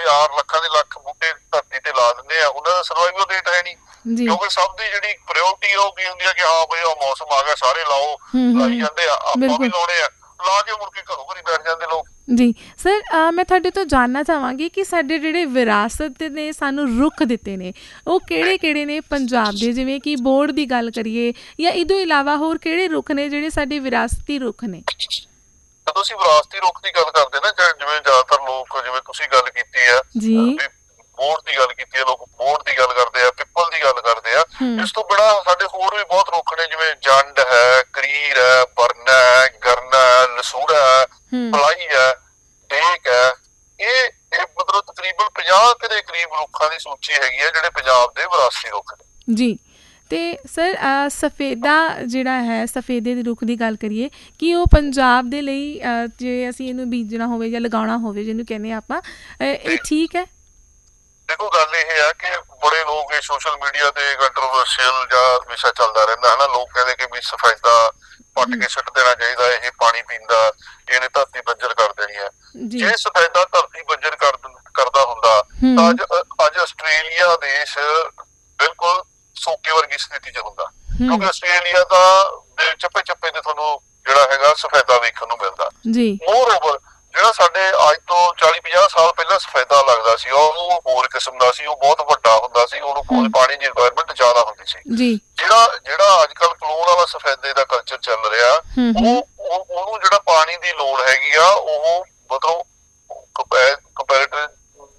ਹਜ਼ਾਰ ਲੱਖਾਂ ਦੇ ਲੱਖ ਬੂਟੇ ਧਰਤੀ ਤੇ ਲਾ ਦਿੰਦੇ ਆ, ਉਹਨਾਂ ਦਾ ਸਰਵਾਈਵਲ ਰੇਟ ਹੈ ਨਹੀਂ, ਕਿਉਂਕਿ ਸਭ ਦੀ ਜਿਹੜੀ ਪ੍ਰਾਇਓਰਟੀ ਉਹ ਕੀ ਹੁੰਦੀ ਹੈ ਕਿ ਹਾਂ ਬਈ ਉਹ ਮੌਸਮ ਆ ਗਿਆ ਸਾਰੇ ਲਾਓ, ਲਾਈ ਜਾਂਦੇ ਆ, ਆਪਾਂ ਵੀ ਲਾਉਣੇ ਆ, ਲਾ ਕੇ ਮੁੜ ਕੇ ਘਰੋਂ ਘਰੀ ਬੈਠ ਜਾਂਦੇ ਲੋਕ। ਜੀ ਸਰ, ਮੈਂ ਤੁਹਾਡੇ ਤੋਂ ਜਾਣਨਾ ਚਾਹਾਂਗੀ ਕਿ ਸਾਡੇ ਜਿਹੜੇ ਵਿਰਾਸਤ ਨੇ ਸਾਨੂੰ ਰੁੱਖ ਦਿੱਤੇ ਨੇ ਉਹ ਕਿਹੜੇ ਕਿਹੜੇ ਨੇ ਪੰਜਾਬ ਦੇ, ਜਿਵੇਂ ਕਿ ਬੋਰਡ ਦੀ ਗੱਲ ਕਰੀਏ ਜਾਂ ਇਹਦੋਂ ਇਲਾਵਾ ਹੋਰ ਕਿਹੜੇ ਰੁੱਖ ਨੇ ਜਿਹੜੇ ਸਾਡੇ ਵਿਰਾਸਤੀ ਰੁੱਖ ਨੇ? ਜਦੋਂ ਅਸੀਂ ਵਿਰਾਸਤੀ ਰੁੱਖ ਦੀ ਗੱਲ ਕਰਦੇ ਨਾ, ਜਿਵੇਂ ਜ਼ਿਆਦਾਤਰ ਲੋਕ, ਜਿਵੇਂ ਤੁਸੀਂ ਗੱਲ ਕੀਤੀ ਆ ਬੋਰਡ ਦੀ ਗੱਲ ਕੀਤੀ ਹੈ, ਲੋਕ ਬੋਰਡ ਦੀ ਗੱਲ ਕਰਦੇ ਆ, ਪਿੱਪਲ ਦੀ ਗੱਲ ਕਰਦੇ ਆ, ਇਸ ਤੋਂ ਬਿਨਾਂ ਸਾਡੇ ਹੋਰ ਵੀ ਬਹੁਤ ਰੁੱਖ ਨੇ, ਜਿਵੇਂ ਜੰਡ ਹੈ, ਕਰੀਰ ਹੈ, ਬਰਨਾ ਹੈ, ਗਰਨਾ ਹੈ, ਲਸੂੜਾ ਹੈ, ਪਲਾਈ ਹੈ, ਡੇਕ ਹੈ। ਇਹ ਮਤਲਬ ਤਕਰੀਬਨ 50 ਦੇ ਕਰੀਬ ਰੁੱਖਾਂ ਦੀ ਸੂਚੀ ਹੈਗੀ ਹੈ ਜਿਹੜੇ ਪੰਜਾਬ ਦੇ ਵਿਰਾਸਤੀ ਰੁੱਖ ਨੇ ਜੀ। ਅਤੇ ਸਰ ਸਫੇਦਾ ਜਿਹੜਾ ਹੈ, ਸਫੇਦੇ ਦੇ ਰੁੱਖ ਦੀ ਗੱਲ ਕਰੀਏ ਕਿ ਉਹ ਪੰਜਾਬ ਦੇ ਲਈ ਜੇ ਅਸੀਂ ਇਹਨੂੰ ਬੀਜਣਾ ਹੋਵੇ ਜਾਂ ਲਗਾਉਣਾ ਹੋਵੇ, ਜਿਹਨੂੰ ਕਹਿੰਦੇ ਆਪਾਂ, ਇਹ ਠੀਕ ਹੈ? ਦੇਖੋ ਗੱਲ ਇਹ ਹੈ ਕਿ ਬੜੇ ਲੋਕ ਇਹ ਸੋਸ਼ਲ ਮੀਡੀਆ ਤੇ ਕੰਟਰੋਵਰਸ਼ੀਅਲ ਜਾਂ ਵਿਸ਼ਾ ਚੱਲਦਾ ਰਹਿੰਦਾ ਹੈ ਨਾ, ਲੋਕ ਕਹਿੰਦੇ ਕਿ ਵੀ ਸਫੈਦਾ ਪੱਟ ਕੇ ਸੁੱਟ ਦੇਣਾ ਚਾਹੀਦਾ, ਇਹ ਪਾਣੀ ਪੀਂਦਾ, ਇਹਨੇ ਧਰਤੀ ਬੰਜਰ ਕਰ ਦੇਣੀ ਹੈ। ਜੇ ਸਫੈਦਾ ਧਰਤੀ ਬੰਜਰ ਕਰਦਾ ਹੁੰਦਾ ਤਾਂ ਅੱਜ ਆਸਟ੍ਰੇਲੀਆ ਦੇਸ਼ ਬਿਲਕੁਲ ਸੋਕੇ ਵਰਗੀ ਸਥਿਤੀ ਚ ਹੁੰਦਾ, ਕਿਉਂਕਿ ਆਸਟ੍ਰੇਲੀਆ ਦਾ ਚੱਪੇ ਚੱਪੇ ਤੇ ਤੁਹਾਨੂੰ ਜਿਹੜਾ ਹੈਗਾ ਸਫੈਦਾ ਵੇਖਣ ਨੂੰ ਮਿਲਦਾ। ਮੋਰ ਓਵਰ ਜਿਹੜਾ ਸਾਡੇ ਅੱਜ ਤੋਂ 40-50 ਸਾਲ ਪਹਿਲਾਂ ਸਫੈਦਾ ਲੱਗਦਾ ਸੀ, ਉਹ ਹੋਰ ਕਿਸਮ ਦਾ ਸੀ, ਉਹ ਬਹੁਤ ਵੱਡਾ ਹੁੰਦਾ ਸੀ, ਉਹਨੂੰ ਪਾਣੀ ਦੀ ਰਿਕੁਆਇਰਮੈਂਟ ਜ਼ਿਆਦਾ ਹੁੰਦੀ ਸੀ। ਜਿਹੜਾ ਅੱਜ ਕੱਲ੍ਹ ਕਲੋਨ ਵਾਲਾ ਸਫੈਦੇ ਦਾ ਕਲਚਰ ਚੱਲ ਰਿਹਾ, ਉਹਨੂੰ ਜਿਹੜਾ ਪਾਣੀ ਦੀ ਲੋੜ ਹੈਗੀ ਆ, ਉਹ ਮਤਲਬ ਕੰਪੈਰੇਟਿਵ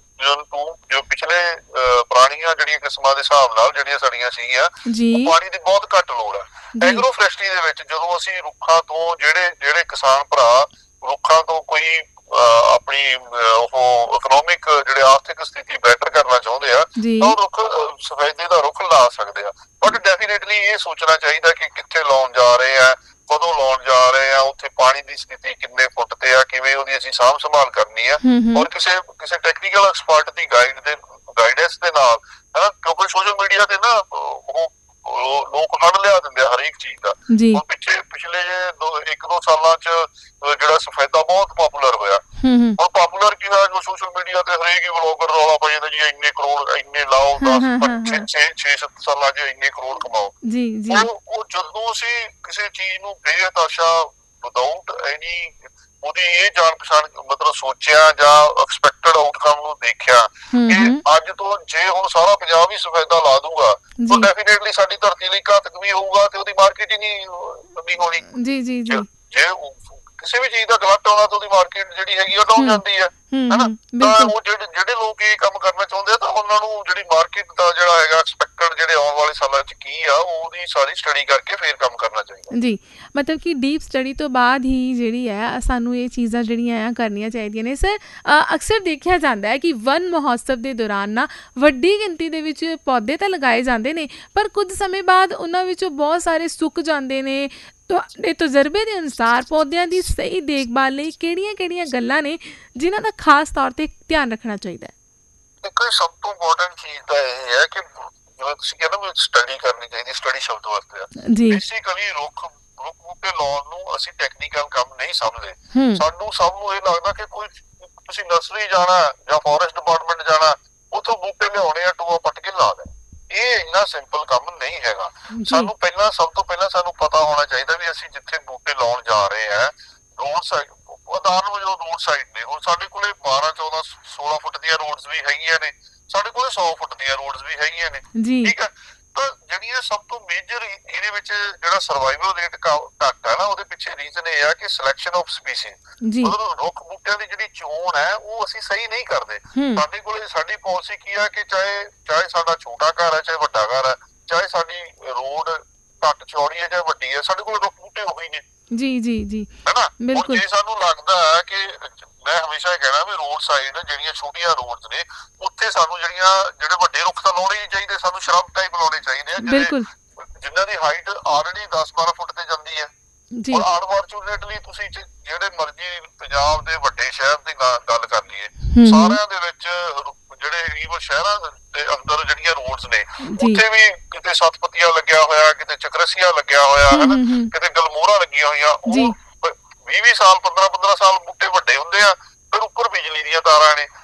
ਜੋ ਪਿਛਲੇ ਪੁਰਾਣੀਆਂ ਜਿਹੜੀਆਂ ਕਿਸਮਾਂ ਦੇ ਹਿਸਾਬ ਨਾਲ ਜਿਹੜੀਆਂ ਸਾਡੀਆਂ ਸੀਗੀਆਂ, ਪਾਣੀ ਦੀ ਬਹੁਤ ਘੱਟ ਲੋੜ ਹੈ। ਐਗਰੋ ਫੋਰੈਸਟਰੀ ਦੇ ਵਿੱਚ ਜਦੋਂ ਅਸੀਂ ਰੁੱਖਾਂ ਤੋਂ ਜਿਹੜੇ ਕਿਸਾਨ ਭਰਾ ਰੁੱਖਾਂ ਤੋਂ ਕੋਈ ਆਪਣੀ ਉਹ ਇਕਨੋਮਿਕ ਜਿਹੜੇ ਆਰਥਿਕ ਸਥਿਤੀ ਬੈਟਰ ਕਰਨਾ ਚਾਹੁੰਦੇ ਆ, ਤਾਂ ਉਹ ਰੁੱਖ ਸਫੈਦੇ ਦਾ ਰੁੱਖ ਲਾ ਸਕਦੇ ਆ। ਬਟ ਡੈਫੀਨੇਟਲੀ ਇਹ ਸੋਚਣਾ ਚਾਹੀਦਾ ਕਿ ਕਿੱਥੇ ਲਾਉਣ ਜਾ ਰਹੇ ਆ, ਕਦੋਂ ਲਾਉਣ ਜਾ ਰਹੇ ਆ, ਉੱਥੇ ਪਾਣੀ ਦੀ ਸਥਿਤੀ ਕਿੰਨੇ ਫੁੱਟ ਤੇ ਆ, ਕਿਵੇਂ ਉਹਦੀ ਅਸੀਂ ਸਾਂਭ ਸੰਭਾਲ ਕਰਨੀ ਆ, ਔਰ ਕਿਸੇ ਟੈਕਨੀਕਲ ਐਕਸਪਰਟ ਦੀ ਗਾਈਡੈਂਸ ਦੇ ਨਾਲ, ਹਨਾ, ਕਿਉਂਕਿ ਸੋਸ਼ਲ ਮੀਡੀਆ ਤੇ ਨਾ ਲੋਕ ਹੜ ਲਿਆ ਦਿੰਦੇ ਆ ਹਰੇਕ ਚੀਜ਼ ਦਾ। ਹੁਣ ਪਿਛਲੇ 1-2 ਸਾਲਾਂ ਚ ਜਿਹੜਾ ਸਫੈਦਾ ਬਹੁਤ ਪਾਪੂਲਰ ਹੋਇਆ, ਹੁਣ ਪਾਪੂਲਰ ਕੀ ਹੋਇਆ, ਜੋ ਸੋਸ਼ਲ ਮੀਡੀਆ ਤੇ ਹਰੇਕ ਹੀ ਵਲੋਗਰ ਰੌਲਾ ਪਾ ਜਾਂਦਾ ਜੀ ਇੰਨੇ ਕਰੋੜ, ਇੰਨੇ ਲਾਓ, 10-6-7 ਸਾਲਾਂ ਚ ਇੰਨੇ ਕਰੋੜ ਕਮਾਓ। ਉਹ ਜਦੋਂ ਅਸੀਂ ਕਿਸੇ ਚੀਜ਼ ਨੂੰ ਬੇਹਤਾਸ਼ਾ ਵਿਦਾਊਟ ਐਨੀ ਉਹਦੀ ਇਹ ਜਾਣ ਪਛਾਣ ਮਤਲਬ ਸੋਚਿਆ ਜਾਂ ਐਕਸਪੈਕਟਡ ਆਊਟਕਮ ਨੂੰ ਦੇਖਿਆ ਕਿ ਅੱਜ ਤੋਂ ਜੇ ਹੁਣ ਸਾਰਾ ਪੰਜਾਬ ਹੀ ਸਫੈਦਾ ਲਾ ਦੂਗਾ ਤਾਂ ਡੈਫੀਨੇਟਲੀ ਸਾਡੀ ਧਰਤੀ ਲਈ ਘਾਤਕ ਵੀ ਹੋਊਗਾ ਤੇ ਉਹਦੀ ਮਾਰਕੀਟ ਹੀ ਨਹੀਂ ਹੋਣੀ। ਜੇ ਕਿਸੇ ਵੀ ਚੀਜ਼ ਦਾ ਗਲਤ ਆਉਣਾ ਤਾਂ ਉਹਦੀ ਮਾਰਕੀਟ ਜਿਹੜੀ ਹੈਗੀ ਉਹ ਡਾਊਨ ਜਾਂਦੀ ਹੈ, ਹਨਾ। ਤਾਂ ਉਹ ਜਿਹੜੇ ਲੋਕ ਇਹ ਕੰਮ ਕਰਨਾ ਚਾਹੁੰਦੇ ਆ ਤਾਂ ਉਹਨਾਂ ਨੂੰ ਜਿਹੜੀ ਮਾਰਕੀਟ ਦਾ ਜਿਹੜਾ ਹੈਗਾ ਐਕਸਪੈਕਟਡ ਜਿਹੜੇ ਆਉਣ ਵਾਲੇ ਸਾਲਾਂ ਚ ਕੀ ਆ, ਉਹਦੀ ਸਾਰੀ ਸਟੱਡੀ ਕਰਕੇ ਫੇਰ ਕੰਮ ਕਰਨਾ ਚਾਹੀਦਾ ਜੀ। ਮਤਲਬ ਕਿ ਡੀਪ ਸਟੱਡੀ ਤੋਂ ਬਾਅਦ ਹੀ ਜਿਹੜੀ ਹੈ ਸਾਨੂੰ ਇਹ ਚੀਜ਼ਾਂ ਜਿਹੜੀਆਂ ਆ ਕਰਨੀਆਂ ਚਾਹੀਦੀਆਂ ਨੇ। ਸਰ ਅਕਸਰ ਦੇਖਿਆ ਜਾਂਦਾ ਹੈ ਕਿ ਵਨ ਮਹੋਤਸਵ ਦੇ ਦੌਰਾਨ ਨਾ ਵੱਡੀ ਗਿਣਤੀ ਦੇ ਵਿੱਚ ਪੌਦੇ ਤਾਂ ਲਗਾਏ ਜਾਂਦੇ ਨੇ, ਪਰ ਕੁਝ ਸਮੇਂ ਬਾਅਦ ਉਹਨਾਂ ਵਿੱਚੋਂ ਬਹੁਤ ਸਾਰੇ ਸੁੱਕ ਜਾਂਦੇ ਨੇ। ਤੁਹਾਡੇ ਤਜਰਬੇ ਦੇ ਅਨੁਸਾਰ ਪੌਦਿਆਂ ਦੀ ਸਹੀ ਦੇਖਭਾਲ ਲਈ ਕਿਹੜੀਆਂ ਗੱਲਾਂ ਨੇ ਜਿਨ੍ਹਾਂ ਦਾ ਖਾਸ ਤੌਰ ਤੇ ਧਿਆਨ ਰੱਖਣਾ ਚਾਹੀਦਾ ਹੈ? ਦੇਖੋ, ਸਭ ਤੋਂ ਇੰਪੋਰਟੈਂਟ ਚੀਜ਼ ਤਾਂ ਇਹ ਹੈ ਕਿ ਜਿਵੇਂ ਤੁਸੀਂ ਕਹਿੰਦੇ ਵੀ ਸਟੱਡੀ ਕਰਨੀ ਚਾਹੀਦੀ, ਸਟੱਡੀ ਸ਼ਬਦ ਵਰਤਿਆ। ਬੇਸਿਕਲੀ ਰੁੱਖ ਬੂਟੇ ਲਾਉਣ ਨੂੰ ਅਸੀਂ ਟੈਕਨੀਕਲ ਕੰਮ ਨਹੀਂ ਸਮਝਦੇ। ਸਾਨੂੰ ਸਭ ਨੂੰ ਇਹ ਲੱਗਦਾ ਕਿ ਕੋਈ ਤੁਸੀਂ ਨਰਸਰੀ ਜਾਣਾ ਜਾਂ ਫੋਰੈਸਟ ਡਿਪਾਰਟਮੈਂਟ ਜਾਣਾ, ਉੱਥੋਂ ਬੂਟੇ ਲਿਆਉਣੇ ਆ, ਟੋਆ ਪੱਟ ਕੇ ਲਾ ਦੇ। ਇਹ ਇੰਨਾ ਸਿੰਪਲ ਕੰਮ ਨਹੀਂ ਹੈਗਾ। ਸਾਨੂੰ ਸਭ ਤੋਂ ਪਹਿਲਾਂ ਸਾਨੂੰ ਪਤਾ ਹੋਣਾ ਚਾਹੀਦਾ ਵੀ ਅਸੀਂ ਜਿੱਥੇ ਬੂਟੇ ਲਾਉਣ ਜਾ ਰਹੇ ਆ, ਰੋਡ ਸਾਈਡ, ਉਦਾਹਰਨ ਵਜੋਂ ਰੋਡ ਸਾਈਡ ਨੇ, ਹੁਣ ਸਾਡੇ ਕੋਲੇ 12, 14, 16 ਫੁੱਟ ਦੀਆਂ ਰੋਡਸ ਵੀ ਹੈਗੀਆਂ ਨੇ, ਸਾਡੇ ਕੋਲੇ 100 ਫੁੱਟ ਦੀਆਂ ਰੋਡਸ ਵੀ ਹੈਗੀਆਂ ਨੇ, ਠੀਕ ਹੈ। ਤਾਂ ਜਿਹੜੀਆਂ ਸਭ ਤੋਂ ਮੇਜਰ ਇਹਦੇ ਵਿੱਚ ਜਿਹੜਾ ਸਰਵਾਈਵਲ ਰੇਟ ਘੱਟ ਹੈ ਨਾ, ਉਹਦੇ ਪਿੱਛੇ ਰੀਜ਼ਨ ਇਹ ਆ ਕਿ ਸਿਲੈਕਸ਼ਨ ਆਫ ਸਪੀਸੀਜ਼, ਮਤਲਬ ਰੁੱਖ ਬੂਟਿਆਂ ਦੀ ਜਿਹੜੀ ਚੋਣ ਹੈ ਉਹ ਅਸੀਂ ਸਹੀ ਨਹੀਂ ਕਰਦੇ। ਸਾਡੇ ਕੋਲੇ ਸਾਡੀ ਪਾਲਿਸੀ ਕੀ ਆ ਕਿ ਚਾਹੇ ਸਾਡਾ ਛੋਟਾ ਘਰ ਹੈ, ਚਾਹੇ ਵੱਡਾ ਘਰ ਹੈ, ਚਾਹੇ ਸਾਡੀ ਰੋਡ ਘੱਟ ਚੌੜੀ ਹੈ ਜਾਂ ਵੱਡੀ ਹੈ, ਸਾਡੇ ਕੋਲ ਰੁੱਖ ਬੂਟੇ ਉਹੀ ਨੇ ਹਨਾ। ਹੁਣ ਜੇ ਸਾਨੂੰ ਲੱਗਦਾ ਹੈ ਕਿ ਮੈਂ ਹਮੇਸ਼ਾ ਇਹ ਕਹਿਣਾ ਵੀ ਰੋਡ ਸਾਈਡ ਜਿਹੜੀਆਂ ਛੋਟੀਆਂ ਰੋਡਸ ਨੇ ਉੱਥੇ ਸਾਨੂੰ ਜਿਹੜੇ ਵੱਡੇ ਰੁੱਖ ਤਾਂ ਲਾਉਣੇ ਨਹੀਂ ਚਾਹੀਦੇ, ਸਾਨੂੰ ਸ਼ਰਬ ਟਾਈਪ ਲਾਉਣੇ ਚਾਹੀਦੇ ਆ ਜਿਨ੍ਹਾਂ ਦੀ ਹਾਈਟ ਆਲਰੇਡੀ 10-12 ਫੁੱਟ ਤੇ ਜਾਂਦੀ ਹੈ। ਔਰ ਅਨਫੋਰਚੂਨੇਟਲੀ ਤੁਸੀਂ ਜਿਹੜੇ ਮਰਜ਼ੀ ਪੰਜਾਬ ਦੇ ਵੱਡੇ ਸ਼ਹਿਰ ਦੀ ਗੱਲ ਕਰ ਲਈਏ, ਸਾਰਿਆਂ ਦੇ ਵਿੱਚ ਜਿਹੜੇ ਈਵਨ ਸ਼ਹਿਰਾਂ ਦੇ ਅੰਦਰ ਜਿਹੜੀਆਂ ਰੋਡਸ ਨੇ ਉੱਥੇ ਵੀ ਕਿਤੇ ਸੱਤਪਤੀਆ ਲੱਗਿਆ ਹੋਇਆ, ਕਿਤੇ ਚਕਰਸੀਆ ਲੱਗਿਆ ਹੋਇਆ, ਹਨਾ, ਕਿਤੇ ਗਲਮੋਹਰਾਂ ਲੱਗੀਆਂ ਹੋਈਆਂ। ਉਹ 20 ਸਾਲ 15 ਸਾਲ ਬੂਟੇ ਵੱਡੇ ਹੁੰਦੇ ਆ, ਫਿਰ ਉੱਪਰ ਬਿਜਲੀ ਦੀਆਂ ਤਾਰਾਂ ਨੇ,